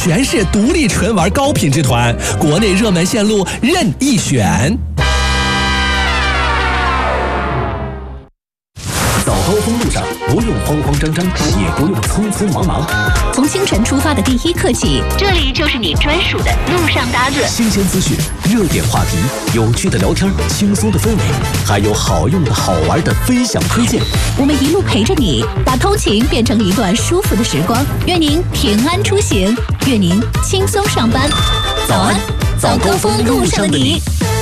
全是独立纯玩高品质团，国内热门线路任意选。 早高峰路上不用慌慌张张，也不用匆匆忙忙。 从清晨出发的第一刻起，这里就是你专属的路上搭子。 新鲜资讯、热点话题、有趣的聊天、轻松的氛围，还有好用的好玩的分享推荐。 我们一路陪着你，把通勤变成一段舒服的时光。愿您平安出行，愿您轻松上班。早安，早高峰路上的你。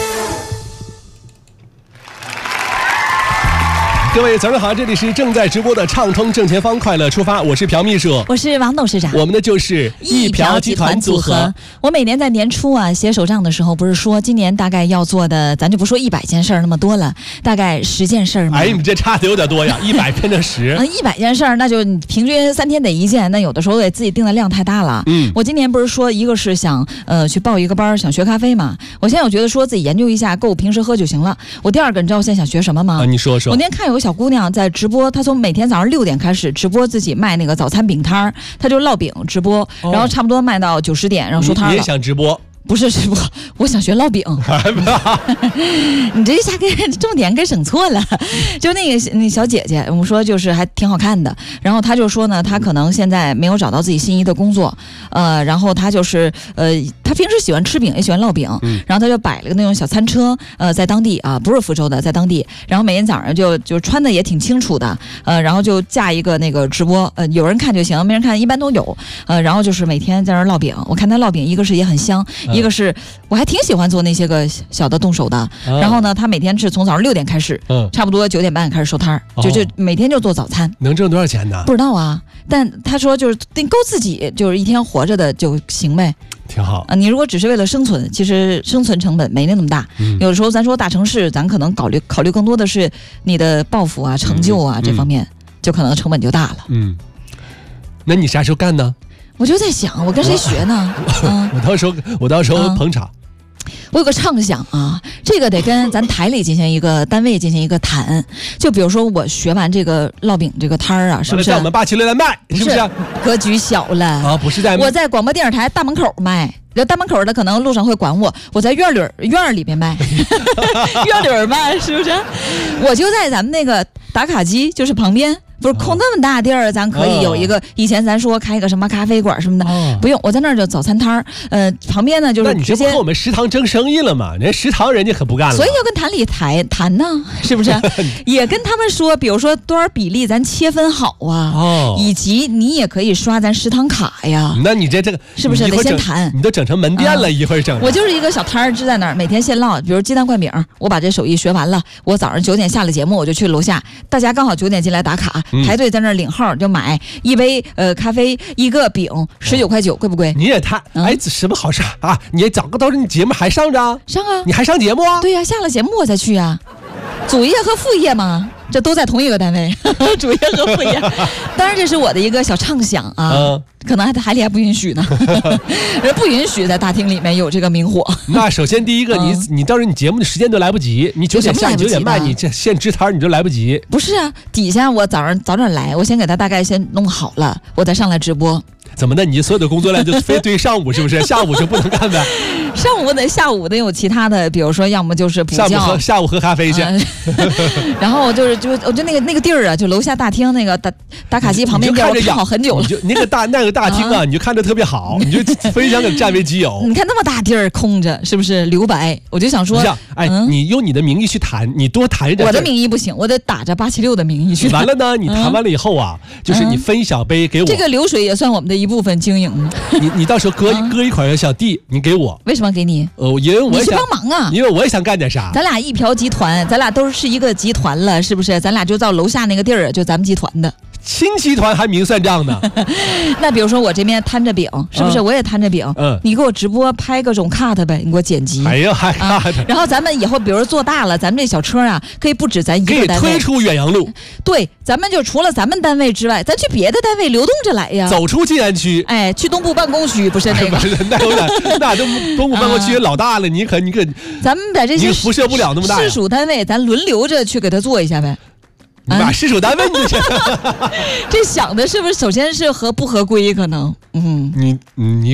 各位早上好，这里是正在直播的畅通正前方快乐出发，我是朴秘书， 我是王董事长， 我们的就是一朴集团组合。 我每年在年初啊写手账的时候，不是说今年大概要做的，咱就不说100件事儿那么多了，大概10件事儿嘛。 哎，你这差的有点多呀，100变成10。 100件事儿，那就平均3天得1件，那有的时候给自己定的量太大了。我今年不是说一个是想去报一个班，想学咖啡嘛。我现在我觉得说自己研究一下，够平时喝就行了。我第二个你知道我现在想学什么吗？ 你说说。 我那天看有个小姑娘在直播，她从每天早上6点开始直播自己卖那个早餐饼摊儿，她就烙饼直播，然后差不多卖到9、10点，然后收摊了。 你也想直播？ 不是直播，我想学烙饼。你这一下重点给省错了。就那小姐姐，我们说就是还挺好看的。然后她就说呢，她可能现在没有找到自己心仪的工作，然后她就是她平时喜欢吃饼，也喜欢烙饼，然后她就摆了个那种小餐车，在当地啊，不是福州的，在当地。然后每天早上就穿的也挺清楚的，然后就架一个那个直播，有人看就行，没人看一般都有。然后就是每天在那儿烙饼，我看她烙饼，一个是也很香。一个是我还挺喜欢做那些个小的动手的，然后呢，他每天是从早上6点开始，差不多9点半开始收摊儿，就每天就做早餐。 能挣多少钱呢？ 不知道啊，但他说就是够自己就是一天活着的就行呗。 挺好啊！你如果只是为了生存，其实生存成本没那么大。有的时候咱说大城市，咱可能考虑更多的是你的抱负啊、成就啊这方面，就可能成本就大了。 那你啥时候干呢？ 我就在想，我跟谁学呢？ 我到时候捧场。 我有个畅想啊，这个得跟咱台里进行一个单位进行一个谈。就比如说我学完这个烙饼这个摊儿啊，是不是？ 在我们876来卖，是不是？ 格局小了啊， 不是在我在广播电视台大门口卖。大门口的可能路上会管我在院里边卖，院里卖是不是？我就在咱们那个打卡机就是旁边，不是空那么大地儿，咱可以有一个。以前咱说开个什么咖啡馆什么的，不用，我在那儿就早餐摊儿，旁边呢就是直接。那你这不和我们食堂争生意了吗？人食堂人家可不干了。 所以要跟坛里谈呢，是不是？也跟他们说，比如说多少比例咱切分好啊，以及你也可以刷咱食堂卡呀。 那你这个是不是得先谈？ 你都整成门店了，一会儿整。 我就是一个小摊儿支在那儿，每天现烙，比如鸡蛋灌饼，我把这手艺学完了，我早上9点下了节目，我就去楼下，大家刚好9点进来打卡，排队在那儿领号就买一杯咖啡，一个饼19.9块，贵不贵？ 你也太什么好事啊！你早个到时候你节目还上着？ 上啊！ 你还上节目啊？ 对呀，下了节目我再去啊。主业和副业嘛，这都在同一个单位，主业和副业。当然这是我的一个小畅想啊，可能台里还不允许呢，人不允许在大厅里面有这个明火。 那首先第一个，你到时候你节目的时间都来不及，你9点下9点卖，你这现支摊你就来不及。 不是啊，底下我早点来，我先给他大概先弄好了，我再上来直播。 怎么的？你所有的工作量就非对上午是不是？下午就不能干呗？ 上午得下午得有其他的，比如说要么就是补觉， 下午喝咖啡去。 然后我就那个地儿啊，就楼下大厅那个打卡机旁边地儿，我看好很久了。 那个大厅啊，你就看着特别好，你就非常给占为己有。 你看那么大地儿空着，是不是留白？我就想说， 你用你的名义去谈，你多谈一点。 我的名义不行，我得打着876的名义去谈。 完了呢，你谈完了以后啊，就是你分一小杯给我。 这个流水也算我们的一部分经营。 你到时候割一块小地，你给我。 为什么给你？ 因为我也想你去帮忙啊， 因为我也想干点啥。 咱俩一朴集团，咱俩都是一个集团了，是不是？咱俩就到楼下那个地儿，就咱们集团的。 亲集团还明算账呢。 那比如说我这边摊着饼，是不是？我也摊着饼。你给我直播拍各种 cut 呗，你给我剪辑。 哎呀，还 cut。 然后咱们以后比如做大了，咱们这小车啊，可以不止咱一个单位。 可以推出远洋路。 对，咱们就除了咱们单位之外，咱去别的单位流动着来呀。 走出静安区。 哎，去东部办公区不是那个。 不是，那有点，那都东部办公区老大了，你可。 咱们把这些辐射不了那么大。 市属单位，咱轮流着去给他做一下呗。 你把市属单位你这想的是不是首先是不合规可能？你